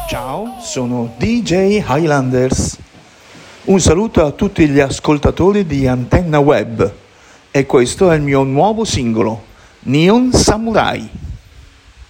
Ciao, sono DJ Highlanders. Un saluto a tutti gli ascoltatori di Antenna Web e questo è il mio nuovo singolo, Neon Samurai.